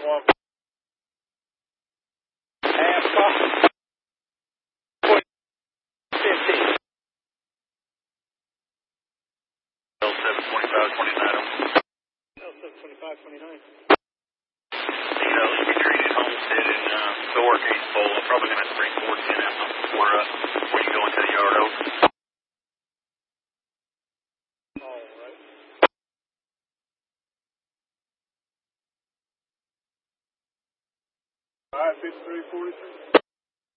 1. Half pop. 15. 72529. 72529. If you're in Homestead and Thor Gates Bowl, I'm probably going to have to bring 410 out before you go into the yard oak. All right. 55343.